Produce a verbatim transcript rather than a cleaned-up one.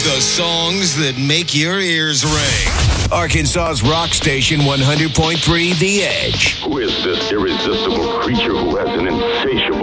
The songs that make your ears ring. Arkansas's rock station one hundred point three The Edge. Who is this irresistible creature who has an insatiable